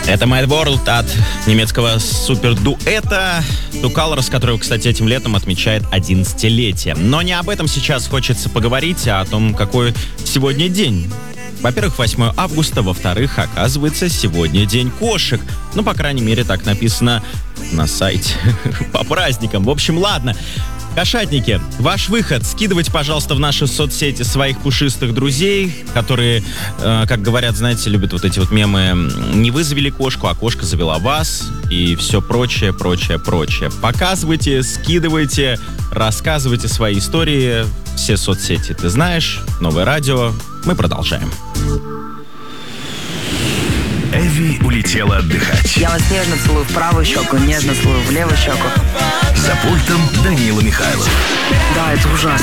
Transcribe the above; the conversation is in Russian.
Это Mad World от немецкого супердуэта Two Colors, который, кстати, этим летом отмечает 11-летие. Но не об этом сейчас хочется поговорить, а о том, какой сегодня день. Во-первых, 8 августа, во-вторых, оказывается, сегодня день кошек. Ну, по крайней мере, так написано на сайте по праздникам. В общем, ладно. Кошатники, ваш выход. Скидывайте, пожалуйста, в наши соцсети своих пушистых друзей, которые, как говорят, знаете, любят вот эти вот мемы. Не вы завели кошку, а кошка завела вас. И все прочее, прочее, прочее. Показывайте, скидывайте, рассказывайте свои истории. Все соцсети ты знаешь. Новое радио. Мы продолжаем. Эви улетела отдыхать. Я вас нежно целую в правую щеку, нежно целую в левую щеку. За пультом Данила Михайлов. Да, это ужасно.